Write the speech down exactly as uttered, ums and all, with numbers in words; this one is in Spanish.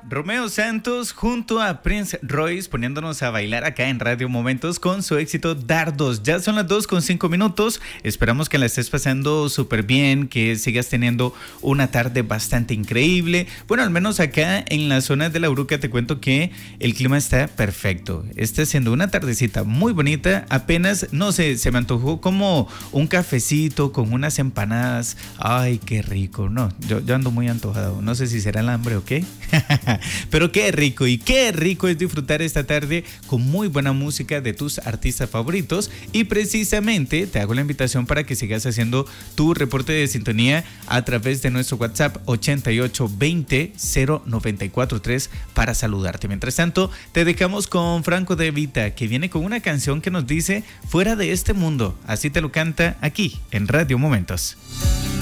Romeo Santos junto a Prince Royce poniéndonos a bailar acá en Radio Momentos con su éxito Dardos. Ya son las dos con cinco minutos. Esperamos que la estés pasando súper bien, que sigas teniendo una tarde bastante increíble. Bueno, al menos acá en la zona de la Uruca te cuento que el clima está perfecto. Está siendo una tardecita muy bonita. Apenas, no sé, se me antojó como un cafecito con unas empanadas. Ay, qué rico. No, yo, yo ando muy antojado. No sé si será el hambre o qué. Pero qué rico y qué rico es disfrutar esta tarde con muy buena música de tus artistas favoritos. Y precisamente te hago la invitación para que sigas haciendo tu reporte de sintonía a través de nuestro WhatsApp ochenta y ocho veinte cero noventa y cuatro tres para saludarte. Mientras tanto, te dejamos con Franco De Vita, que viene con una canción que nos dice fuera de este mundo. Así te lo canta aquí en Radio Momentos.